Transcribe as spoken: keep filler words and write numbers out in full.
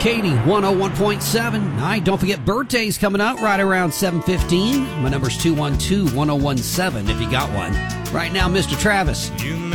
Katie, one oh one point seven. All right, don't forget birthdays coming up right around seven fifteen. My number's two one two, one oh one seven if you got one. Right now, Mister Travis. You